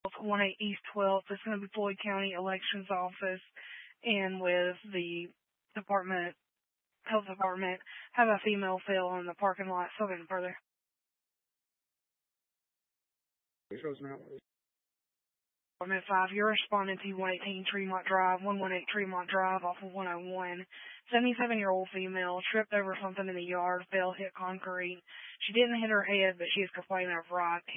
18 East 12th. It's going to be Floyd County Elections Office, and with the health department, have a female fill in the parking lot. Something further. Department 5, you're responding to 118 Tremont Drive, 118 Tremont Drive off of 101. 77-year-old female tripped over something in the yard, fell, hit concrete. She didn't hit her head, but she is complaining of right.